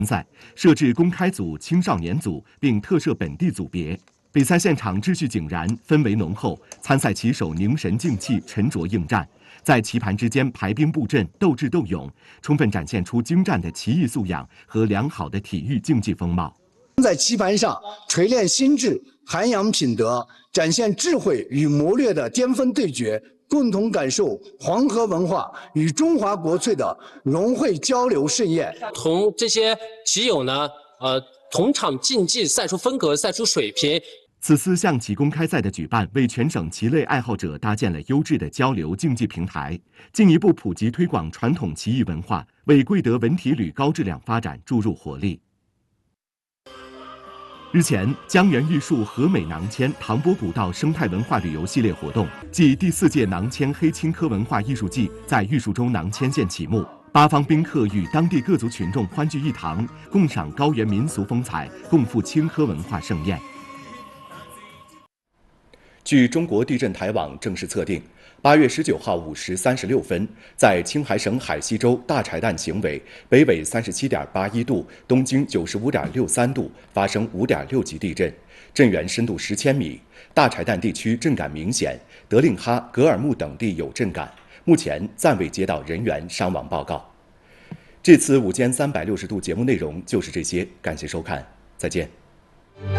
赛，设置公开组、青少年组，并特设本地组别。比赛现场秩序井然，氛围浓厚，参赛棋手凝神静气，沉着应战，在棋盘之间排兵布阵，斗智斗勇，充分展现出精湛的棋艺素养和良好的体育竞技风貌。 在棋盘上锤炼心智，涵养品德，展现智慧与谋略的巅峰对决，共同感受黄河文化与中华国粹的融汇交流盛宴。 同这些棋友呢，同场竞技，赛出风格，赛出水平。 此次象棋公开赛的举办，为全省棋类爱好者搭建了优质的交流竞技平台，进一步普及推广传统棋艺文化，为贵德文体旅高质量发展注入活力。日前，江源玉树和美囊谦唐伯古道生态文化旅游系列活动暨第4届囊谦黑青稞文化艺术季在玉树中囊谦县启幕，8方宾客与当地各族群众欢聚一堂，共赏高原民俗风采，共赴青稞文化盛宴。据中国地震台网正式测定，8月19号5时36分，在青海省海西州大柴旦行为北纬37.81度、东经95.63度发生5.6级地震，震源深度10千米。大柴旦地区震感明显，德令哈、格尔木等地有震感，目前暂未接到人员伤亡报告。这次午间360度节目内容就是这些，感谢收看，再见。